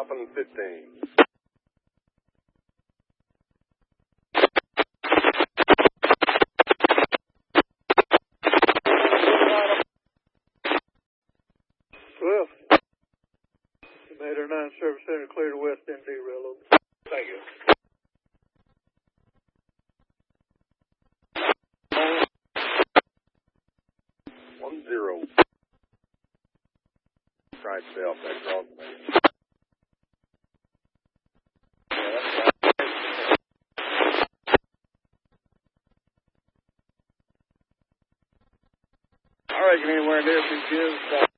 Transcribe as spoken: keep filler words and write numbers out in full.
Dolphin fifteen. twelve. eight oh nine Service Center, clear to West M D, rail over. Thank you. One zero. Right, self, that's wrong. I reckon anywhere near two kids.